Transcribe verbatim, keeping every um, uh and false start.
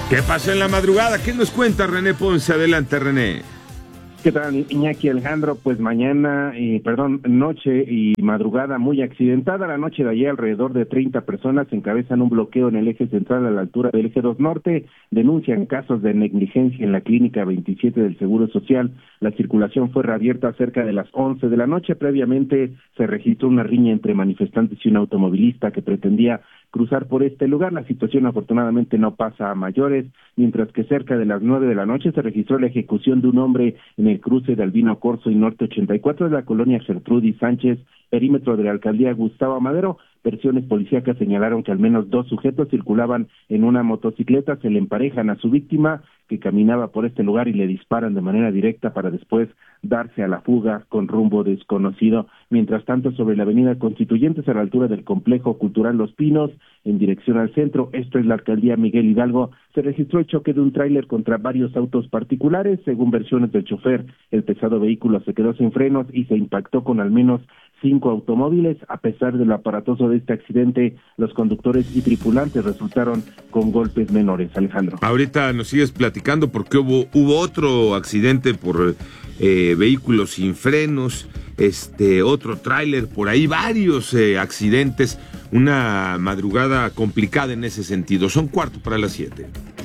¿Qué pasó en la madrugada? ¿Qué nos cuenta René Ponce? Adelante, René. ¿Qué tal, Iñaki Alejandro? Pues mañana, eh, perdón, noche y madrugada muy accidentada. La noche de ayer, alrededor de treinta personas encabezan un bloqueo en el eje central a la altura del eje dos norte. Denuncian casos de negligencia en la clínica veintisiete del Seguro Social. La circulación fue reabierta cerca de las once de la noche. Previamente se registró una riña entre manifestantes y un automovilista que pretendía cruzar por este lugar. La situación afortunadamente no pasa a mayores, mientras que cerca de las nueve de la noche se registró la ejecución de un hombre en el cruce de Albino Corzo y Norte ochenta y cuatro de la colonia Gertrudis Sánchez, perímetro de la alcaldía Gustavo Madero. Versiones policíacas señalaron que al menos dos sujetos circulaban en una motocicleta, se le emparejan a su víctima que caminaba por este lugar y le disparan de manera directa para después darse a la fuga con rumbo desconocido. Mientras tanto, sobre la avenida Constituyentes a la altura del complejo cultural Los Pinos, en dirección al centro, esto es la alcaldía Miguel Hidalgo, se registró el choque de un tráiler contra varios autos particulares. Según versiones del chofer, el pesado vehículo se quedó sin frenos y se impactó con al menos cinco automóviles. A pesar de lo aparatoso de este accidente, los conductores y tripulantes resultaron con golpes menores. Alejandro. Ahorita nos sigues platicando porque hubo, hubo otro accidente por eh, vehículos sin frenos, este otro tráiler, por ahí varios eh, accidentes, una madrugada complicada en ese sentido. Son cuarto para las siete.